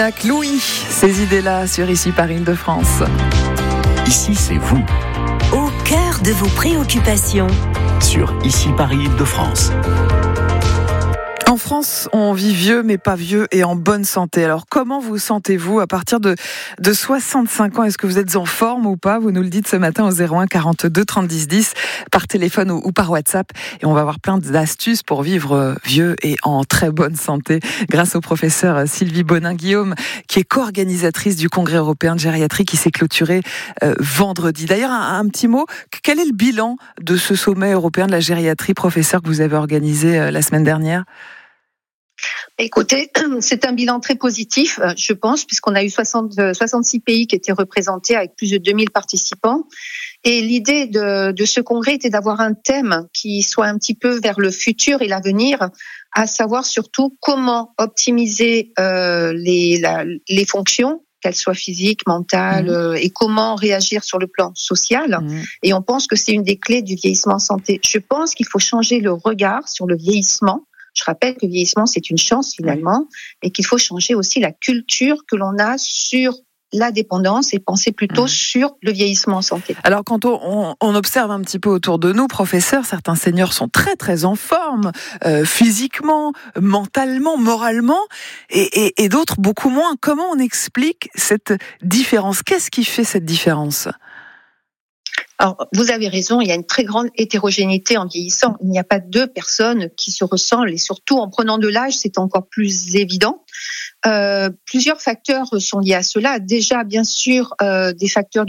Avec Louis, ces idées-là sur Ici Paris Île-de-France. Ici, c'est vous. Au cœur de vos préoccupations. Sur Ici Paris Île-de-France. En France, on vit vieux, mais pas vieux et en bonne santé. Alors, comment vous sentez-vous à partir de 65 ans? Est-ce que vous êtes en forme ou pas? Vous nous le dites ce matin au 01 42 30 10 10 par téléphone ou par WhatsApp. Et on va avoir plein d'astuces pour vivre vieux et en très bonne santé grâce au professeur Sylvie Bonin-Guillaume, qui est co-organisatrice du Congrès européen de gériatrie qui s'est clôturé vendredi. D'ailleurs, un petit mot. Quel est le bilan de ce sommet européen de la gériatrie, professeur, que vous avez organisé la semaine dernière? Écoutez, c'est un bilan très positif, je pense, puisqu'on a eu 66 pays qui étaient représentés avec plus de 2000 participants. Et l'idée de ce congrès était d'avoir un thème qui soit un petit peu vers le futur et l'avenir, à savoir surtout comment optimiser les fonctions, qu'elles soient physiques, mentales, et comment réagir sur le plan social. Et on pense que c'est une des clés du vieillissement en santé. Je pense qu'il faut changer le regard sur le vieillissement. Je rappelle que le vieillissement, c'est une chance finalement, et qu'il faut changer aussi la culture que l'on a sur la dépendance et penser plutôt sur le vieillissement en santé. Alors quand on observe un petit peu autour de nous, professeur, certains seniors sont très très en forme, physiquement, mentalement, moralement, et d'autres beaucoup moins. Comment on explique cette différence? Qu'est-ce qui fait cette différence? Alors, vous avez raison, il y a une très grande hétérogénéité en vieillissant. Il n'y a pas deux personnes qui se ressemblent, et surtout en prenant de l'âge, c'est encore plus évident. Plusieurs facteurs sont liés à cela. Déjà, bien sûr, des facteurs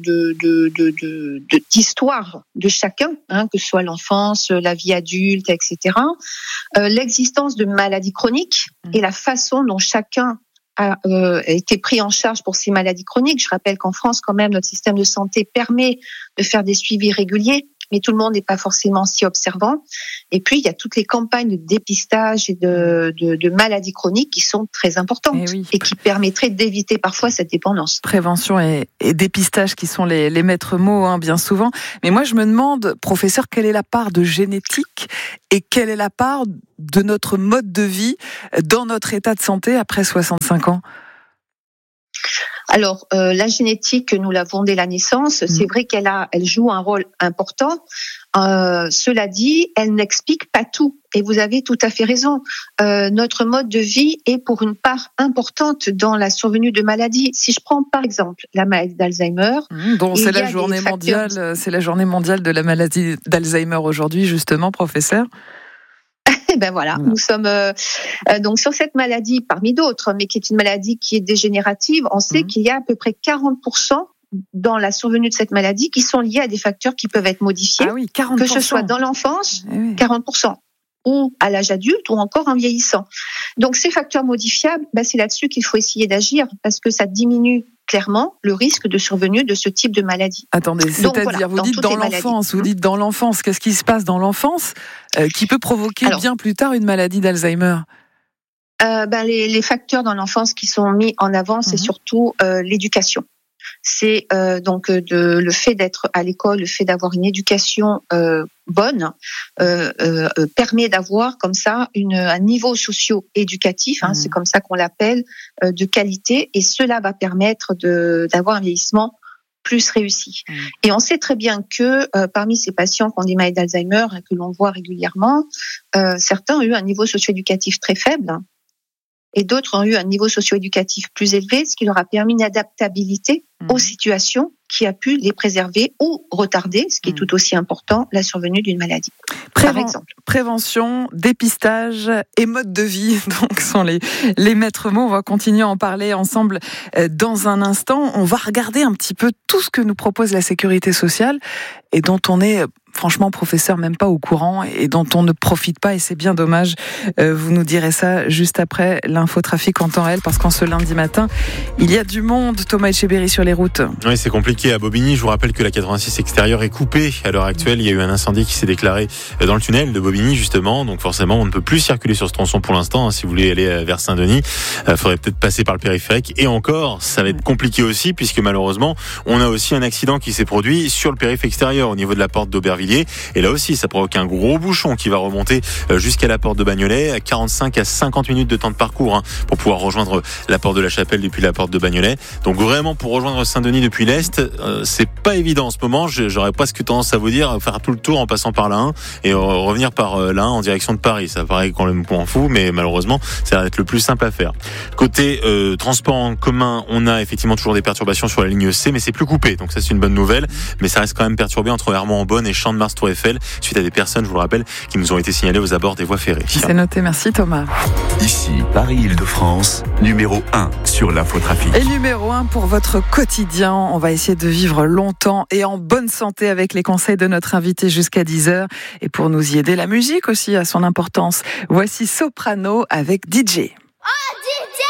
d'histoire de chacun, que ce soit l'enfance, la vie adulte, etc. L'existence de maladies chroniques et la façon dont chacun a été pris en charge pour ces maladies chroniques. Je rappelle qu'en France, quand même, notre système de santé permet de faire des suivis réguliers, mais tout le monde n'est pas forcément si observant. Et puis, il y a toutes les campagnes de dépistage et de maladies chroniques qui sont très importantes et qui permettraient d'éviter parfois cette dépendance. Prévention et dépistage qui sont les maîtres mots, bien souvent. Mais moi, je me demande, professeur, quelle est la part de génétique et quelle est la part de notre mode de vie dans notre état de santé après 65 ans? Alors, la génétique, nous l'avons dès la naissance. C'est vrai qu'elle joue un rôle important. Cela dit, elle n'explique pas tout. Et vous avez tout à fait raison. Notre mode de vie est pour une part importante dans la survenue de maladies. Si je prends par exemple la maladie d'Alzheimer, dont c'est la journée mondiale, de la maladie d'Alzheimer aujourd'hui, justement, professeur. Ben voilà, nous sommes donc sur cette maladie parmi d'autres, mais qui est une maladie qui est dégénérative. On sait qu'il y a à peu près 40% dans la survenue de cette maladie qui sont liés à des facteurs qui peuvent être modifiés, 40%. Que ce soit dans l'enfance, 40%, ou à l'âge adulte, ou encore en vieillissant. Donc ces facteurs modifiables, c'est là-dessus qu'il faut essayer d'agir, parce que ça diminue clairement le risque de survenue de ce type de maladie. Attendez, c'est-à-dire, vous dites dans l'enfance, qu'est-ce qui se passe dans l'enfance qui peut provoquer bien plus tard une maladie d'Alzheimer? Les facteurs dans l'enfance qui sont mis en avant, c'est surtout l'éducation. C'est donc le fait d'être à l'école, le fait d'avoir une éducation bonne permet d'avoir comme ça un niveau socio-éducatif, c'est comme ça qu'on l'appelle, de qualité, et cela va permettre d'avoir un vieillissement plus réussi. Et on sait très bien que parmi ces patients qui ont des maladies d'Alzheimer, que l'on voit régulièrement, certains ont eu un niveau socio-éducatif très faible, et d'autres ont eu un niveau socio-éducatif plus élevé, ce qui leur a permis une adaptabilité aux situations qui a pu les préserver ou retarder, ce qui est tout aussi important, la survenue d'une maladie. Par exemple. Prévention, dépistage et mode de vie, donc sont les maîtres mots. On va continuer à en parler ensemble dans un instant. On va regarder un petit peu tout ce que nous propose la sécurité sociale et dont on est, franchement, professeur, même pas au courant et dont on ne profite pas, et c'est bien dommage. Vous nous direz ça juste après l'infotrafic en temps réel, parce qu'en ce lundi matin, il y a du monde. Thomas Etcheberry sur les routes. Oui, c'est compliqué à Bobigny. Je vous rappelle que la 86 extérieure est coupée à l'heure actuelle. Il y a eu un incendie qui s'est déclaré dans le tunnel de Bobigny, justement. Donc forcément, on ne peut plus circuler sur ce tronçon pour l'instant. Si vous voulez aller vers Saint-Denis, faudrait peut-être passer par le périphérique. Et encore, ça va être compliqué aussi, puisque malheureusement, on a aussi un accident qui s'est produit sur le périphérique extérieur, au niveau de la porte d'Aubervilliers. Aubervilliers. Et là aussi, ça provoque un gros bouchon qui va remonter jusqu'à la porte de Bagnolet, à 45 à 50 minutes de temps de parcours pour pouvoir rejoindre la porte de la Chapelle depuis la porte de Bagnolet. Donc vraiment, pour rejoindre Saint-Denis depuis l'Est, c'est pas évident en ce moment. J'aurais presque tendance à vous dire faire tout le tour en passant par l'A1 et revenir par l'A1 en direction de Paris. Ça paraît quand même point fou, mais malheureusement, ça va être le plus simple à faire. Côté transport en commun, on a effectivement toujours des perturbations sur la ligne C, mais c'est plus coupé. Donc ça, c'est une bonne nouvelle. Mais ça reste quand même perturbé entre Hermont-en-Beaune et Champ-de-Mars-Tour Eiffel, suite à des personnes, je vous le rappelle, qui nous ont été signalées aux abords des voies ferrées. C'est noté, merci Thomas. Ici, Paris-Île-de-France, numéro 1 sur l'infotrafic. Et numéro 1 pour votre quotidien. On va essayer de vivre longtemps et en bonne santé avec les conseils de notre invité jusqu'à 10h. Et pour nous y aider, la musique aussi a son importance. Voici Soprano avec DJ.